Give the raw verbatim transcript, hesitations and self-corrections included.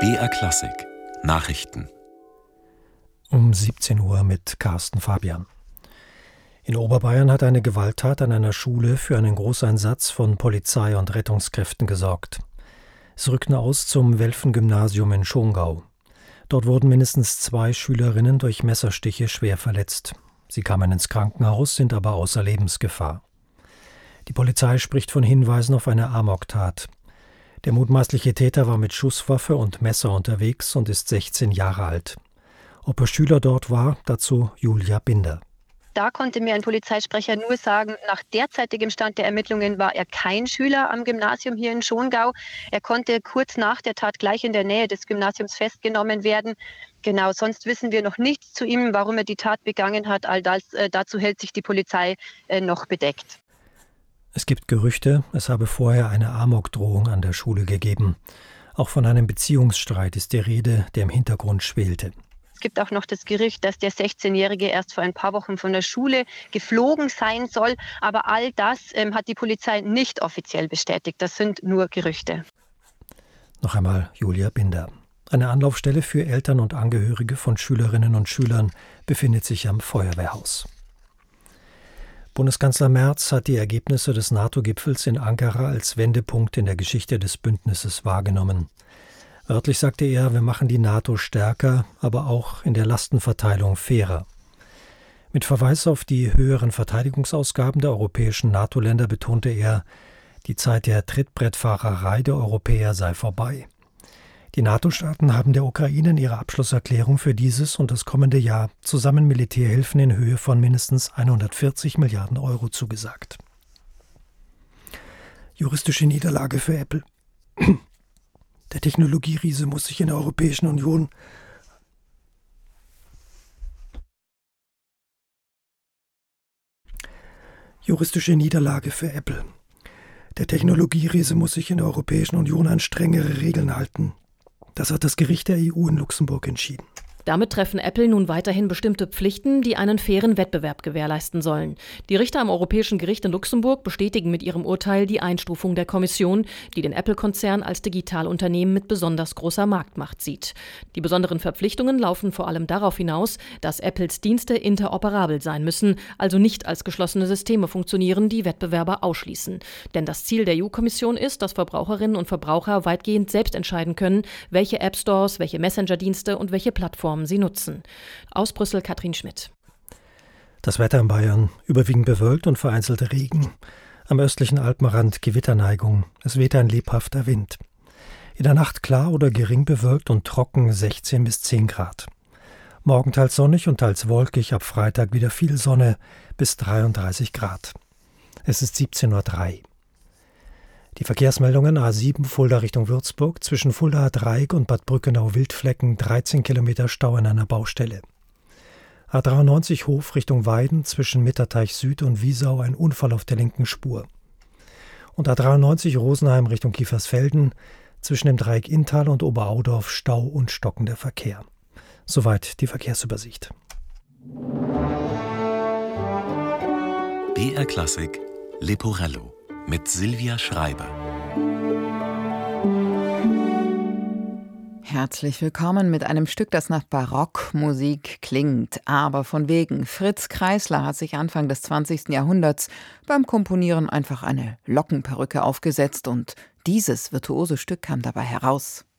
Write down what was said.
B R Klassik Nachrichten Um siebzehn Uhr mit Carsten Fabian. In Oberbayern hat eine Gewalttat an einer Schule für einen Großeinsatz von Polizei und Rettungskräften gesorgt. Es rückten aus zum Welfen-Gymnasium in Schongau. Dort wurden mindestens zwei Schülerinnen durch Messerstiche schwer verletzt. Sie kamen ins Krankenhaus, sind aber außer Lebensgefahr. Die Polizei spricht von Hinweisen auf eine Amoktat. Der mutmaßliche Täter war mit Schusswaffe und Messer unterwegs und ist sechzehn Jahre alt. Ob er Schüler dort war, dazu Julia Binder. Da konnte mir ein Polizeisprecher nur sagen, nach derzeitigem Stand der Ermittlungen war er kein Schüler am Gymnasium hier in Schongau. Er konnte kurz nach der Tat gleich in der Nähe des Gymnasiums festgenommen werden. Genau, sonst wissen wir noch nichts zu ihm, warum er die Tat begangen hat. All das, äh, dazu hält sich die Polizei äh, noch bedeckt. Es gibt Gerüchte, es habe vorher eine Amokdrohung an der Schule gegeben. Auch von einem Beziehungsstreit ist die Rede, der im Hintergrund schwelte. Es gibt auch noch das Gerücht, dass der sechzehnjährige erst vor ein paar Wochen von der Schule geflogen sein soll. Aber all das ähm, hat die Polizei nicht offiziell bestätigt. Das sind nur Gerüchte. Noch einmal Julia Binder. Eine Anlaufstelle für Eltern und Angehörige von Schülerinnen und Schülern befindet sich am Feuerwehrhaus. Bundeskanzler Merz hat die Ergebnisse des NATO-Gipfels in Ankara als Wendepunkt in der Geschichte des Bündnisses wahrgenommen. Wörtlich sagte er, wir machen die NATO stärker, aber auch in der Lastenverteilung fairer. Mit Verweis auf die höheren Verteidigungsausgaben der europäischen NATO-Länder betonte er, die Zeit der Trittbrettfahrerei der Europäer sei vorbei. Die NATO-Staaten haben der Ukraine in ihrer Abschlusserklärung für dieses und das kommende Jahr zusammen Militärhilfen in Höhe von mindestens hundertvierzig Milliarden Euro zugesagt. Juristische Niederlage für Apple. Der Technologieriese muss sich in der Europäischen Union Juristische Niederlage für Apple. Der Technologieriese muss sich in der Europäischen Union an strengere Regeln halten. Das hat das Gericht der E U in Luxemburg entschieden. Damit treffen Apple nun weiterhin bestimmte Pflichten, die einen fairen Wettbewerb gewährleisten sollen. Die Richter am Europäischen Gericht in Luxemburg bestätigen mit ihrem Urteil die Einstufung der Kommission, die den Apple-Konzern als Digitalunternehmen mit besonders großer Marktmacht sieht. Die besonderen Verpflichtungen laufen vor allem darauf hinaus, dass Apples Dienste interoperabel sein müssen, also nicht als geschlossene Systeme funktionieren, die Wettbewerber ausschließen. Denn das Ziel der E U-Kommission ist, dass Verbraucherinnen und Verbraucher weitgehend selbst entscheiden können, welche App-Stores, welche Messenger-Dienste und welche Plattformen sie nutzen. Aus Brüssel Katrin Schmidt. Das Wetter in Bayern überwiegend bewölkt und vereinzelte Regen. Am östlichen Alpenrand Gewitterneigung. Es weht ein lebhafter Wind. In der Nacht klar oder gering bewölkt und trocken sechzehn bis zehn Grad. Morgen teils sonnig und teils wolkig, ab Freitag wieder viel Sonne bis dreiunddreißig Grad. Es ist siebzehn Uhr drei. Die Verkehrsmeldungen: A sieben Fulda Richtung Würzburg, zwischen Fuldaer Dreieck und Bad Brückenau-Wildflecken dreizehn Kilometer Stau an einer Baustelle. A dreiundneunzig Hof Richtung Weiden, zwischen Mitterteich Süd und Wiesau ein Unfall auf der linken Spur. Und A dreiundneunzig Rosenheim Richtung Kiefersfelden, zwischen dem Dreieck Inntal und Oberaudorf Stau und stockender Verkehr. Soweit die Verkehrsübersicht. B R Klassik Leporello mit Silvia Schreiber. Herzlich willkommen mit einem Stück, das nach Barockmusik klingt. Aber von wegen. Fritz Kreisler hat sich Anfang des zwanzigsten Jahrhunderts beim Komponieren einfach eine Lockenperücke aufgesetzt und dieses virtuose Stück kam dabei heraus.